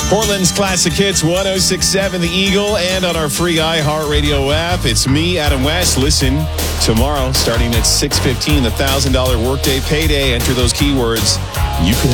Portland's Classic Hits 106.7 The Eagle and on our free iHeartRadio app. It's me, Adam West. Listen tomorrow starting at 6:15, the $1,000 workday payday. Enter those keywords. You can